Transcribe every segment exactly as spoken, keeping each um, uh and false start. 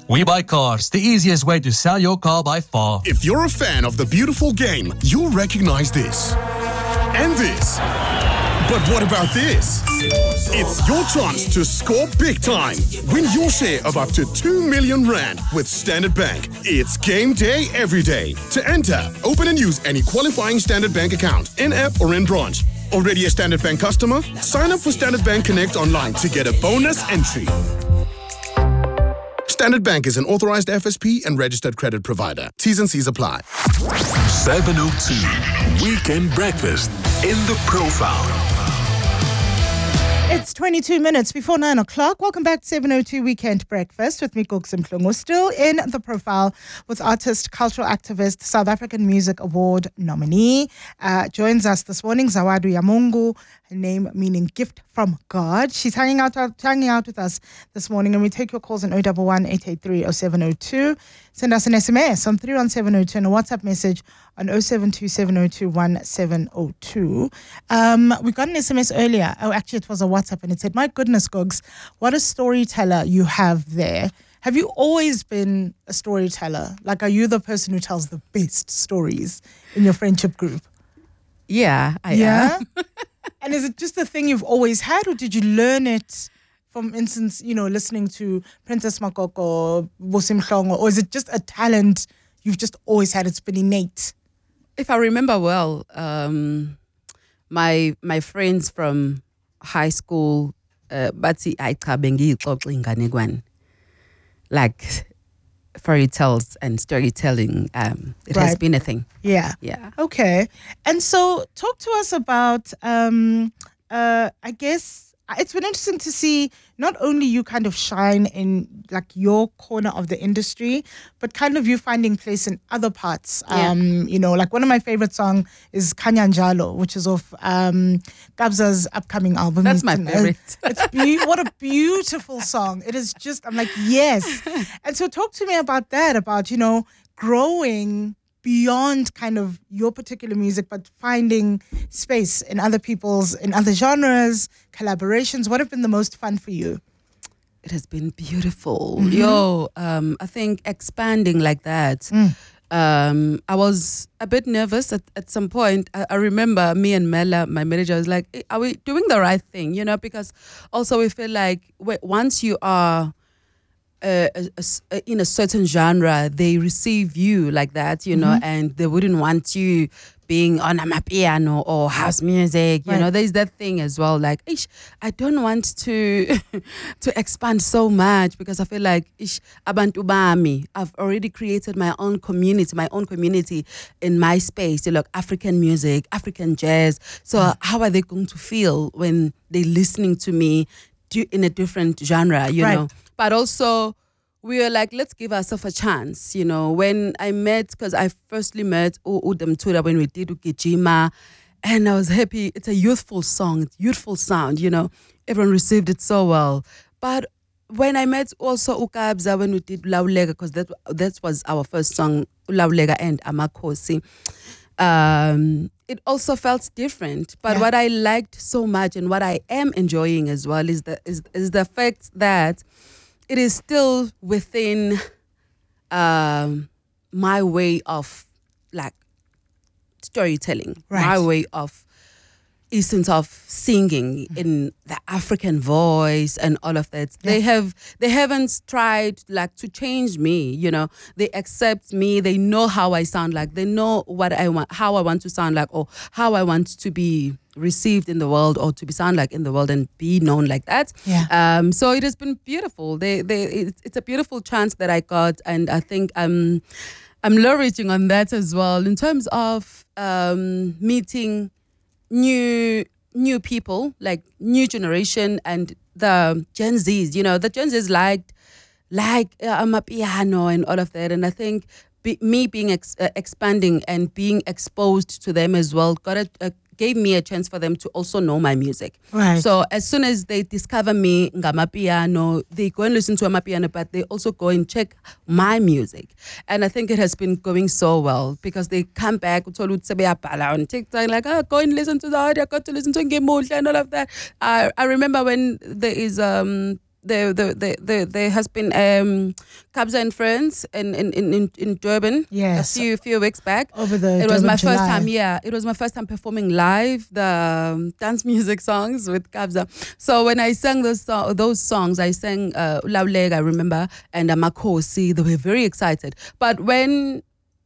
We Buy Cars, the easiest way to sell your car by far. If you're a fan of the beautiful game, you'll recognize this. And this. But what about this? It's your chance to score big time. Win your share of up to two million rand with Standard Bank. It's game day every day. To enter, open and use any qualifying Standard Bank account, in-app or in branch. Already a Standard Bank customer? Sign up for Standard Bank Connect online to get a bonus entry. Standard Bank is an authorized F S P and registered credit provider. T's and C's apply. seven oh two Weekend Breakfast in the Profile. It's twenty-two minutes before nine o'clock. Welcome back to seven oh two Weekend Breakfast with me, Gugs Mhlungu. Still in the profile with artist, cultural activist, South African Music Award nominee. Uh, joins us this morning, Zawadu Yamungu, her name meaning gift from God. She's hanging out, hanging out with us this morning, and we take your calls on oh one one, eight eight three, oh seven oh two. Send us an S M S on three one seven oh two and a WhatsApp message on oh seven two seven oh two one seven oh two. Um, we got an S M S earlier. Oh, actually, it was a WhatsApp, and it said, my goodness, Gogs, what a storyteller you have there. Have you always been a storyteller? Like, are you the person who tells the best stories in your friendship group? Yeah, I yeah? am. And is it just a thing you've always had, or did you learn it from instance, you know, listening to Princess Makoko, Bosim Hlongo, or is it just a talent you've just always had? It's been innate. If I remember well, um, my my friends from high school, uh, bathi ayichabengi ixoxa ingane like fairy tales and storytelling. Um, it Right. has been a thing. Yeah. Yeah. Okay. And so talk to us about, um, uh, I guess, it's been interesting to see not only you kind of shine in like your corner of the industry, but kind of you finding place in other parts. Yeah. Um, you know, like one of my favorite songs is Kanyanjalo, which is of um, Kabza's upcoming album. That's my It's- favorite. It's be- what a beautiful song. It is just, I'm like, yes. And so talk to me about that, about, you know, growing beyond kind of your particular music, but finding space in other people's, in other genres, collaborations. What have been the most fun for you? It has been beautiful. Mm-hmm. Yo, um, I think expanding like that. Mm. Um, I was a bit nervous at, at some point. I, I remember me and Mela, my manager, was like, "Eh, are we doing the right thing? You know, because also we feel like w- once you are uh, a, a s- uh, in a certain genre, they receive you like that, you know, and they wouldn't want you being on a piano or house music. You Right. know, there's that thing as well. Like, ish, I don't want to to expand so much because I feel like ish, abantu bami. I've already created my own community, my own community in my space. You know, like African music, African jazz. So how are they going to feel when they're listening to me do- in a different genre? You Right. know, but also we were like, let's give ourselves a chance. You know, when I met, because I firstly met U- Udam Tura when we did Ukijima, and I was happy. It's a youthful song, it's youthful sound, you know. Everyone received it so well. But when I met also Ukabza when we did Laulega, because that, that was our first song, Laulega and Amakosi, um, it also felt different. But Yeah. what I liked so much and what I am enjoying as well is the, is, is the fact that it is still within um, my way of like storytelling, Right. my way of essence of singing in the African voice and all of that. They have they haven't tried like to change me, you know. They accept me, they know how I sound like, they know what I want, how I want to sound like, or how I want to be received in the world or to be sound like in the world and be known like that. Yeah. Um so it has been beautiful. They they it's, it's a beautiful chance that I got, and I think um I'm leveraging on that as well in terms of um meeting new new people, like new generation and the Gen Zs. You know, the Gen Zs liked like uh, Amapiano and all of that, and I think be, me being ex- uh, expanding and being exposed to them as well got a, a gave me a chance for them to also know my music. Right. So as soon as they discover me ngamapiano, they go and listen to amapiano, but they also go and check my music. And I think it has been going so well because they come back on TikTok like, oh, go and listen to the audio, go to listen to Ngemuhle and all of that. I I remember when there is um there, there, there, there, there has been um, Kabza and Friends in in, in, in in Durban. Yes. A few few weeks back. Over the It was Durban my first July. time. Yeah, it was my first time performing live the um, dance music songs with Kabza. So when I sang those so- those songs, I sang uh, Lauleg, I remember, and uh, Makosi. They were very excited. But when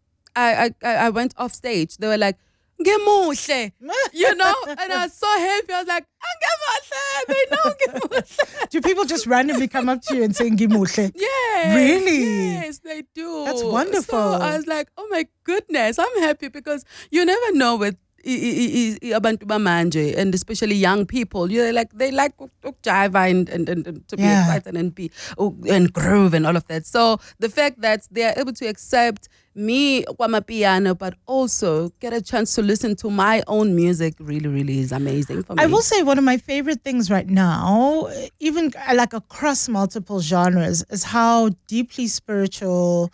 I I, I went off stage, they were like, Ngemuhle, you know, and I was so happy. I was like, Ngemuhle, they know Ngemuhle. Do people just randomly come up to you and say Ngimuhle? Yes. Really? Yes, they do. That's wonderful. So I was like, oh my goodness, I'm happy because you never know with i- i- i- abantu bamanje, and especially young people, you like they like jive and, and, and, and to be Yeah. excited and be and groove and all of that. So the fact that they are able to accept me kwama piano, but also get a chance to listen to my own music, really, really is amazing for me. I will say one of my favorite things right now, even uh, like across multiple genres, is how deeply spiritual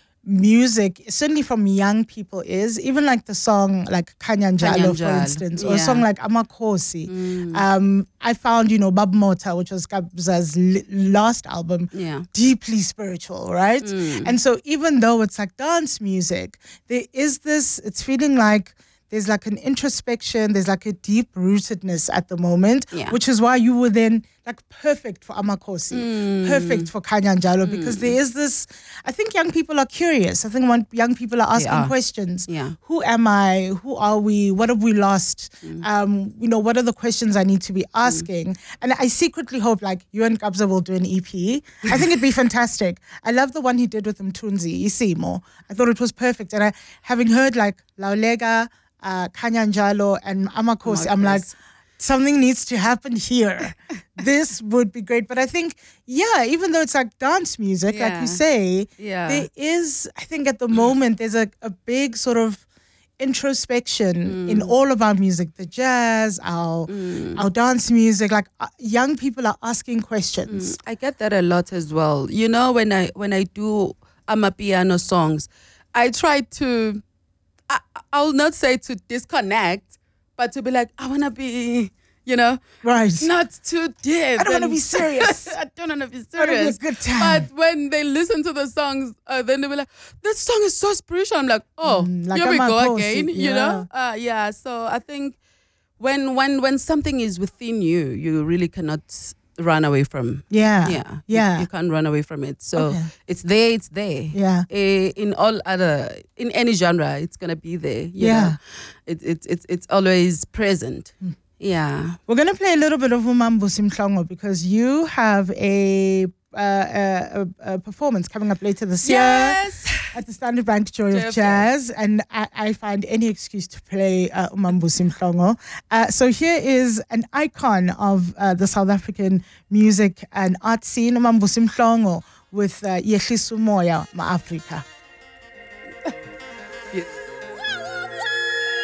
music, certainly from young people, is. Even like the song like Kanyanjalo, for Kanyanjalo, instance, or a yeah. song like Amakosi. Um, I found, you know, Bab Mota, which was Kabza's li- last album, Yeah. deeply spiritual, right? And so even though it's like dance music, there is this, it's feeling like there's like an introspection, there's like a deep rootedness at the moment, Yeah. which is why you were then like perfect for Amakosi, perfect for Kanyanjalo, because there is this, I think young people are curious. I think when young people are asking are. questions, Yeah. who am I? Who are we? What have we lost? Um, you know, what are the questions I need to be asking? And I secretly hope like you and Kabza will do an E P. I think it'd be fantastic. I love the one he did with Mtunzi, Isimo. I thought it was perfect. And I, having heard like Laulega, uh, Kanyanjalo and Amakosi, I'm like, Amakosi. something needs to happen here. This would be great. But I think, yeah, even though it's like dance music, like Yeah. you say, Yeah. there is, I think at the moment, there's a, a big sort of introspection in all of our music, the jazz, our our dance music. Like uh, young people are asking questions. I get that a lot as well. You know, when I when I do amapiano songs, I try to, I, I'll not say to disconnect, but to be like, I want to be, you know, Right. not too deep. I don't wanna and- be serious. I don't want to be wanna be a serious. good time. But when they listen to the songs, uh, then they'll be like, this song is so spiritual. I'm like, oh, Mm, like here we go Amakosi, again, you know? Uh, yeah, so I think when when when something is within you, you really cannot run away from. Yeah. Yeah. You- Yeah. You, can't run away from it. So Okay. it's there, it's there. Yeah. Eh, in all other, in any genre, it's going to be there. You Yeah. know? It, it, it's it's always present. Yeah. We're going to play a little bit of Umambusi Mhlongo because you have a, uh, a, a, a performance coming up later this year Yes. at the Standard Bank Joy Joy of of Jazz, and I, I find any excuse to play uh, Umambusi Mhlongo. Uh, so here is an icon of uh, the South African music and art scene, Umambusi Mhlongo, with uh, Yehlisu Moya Ma Afrika.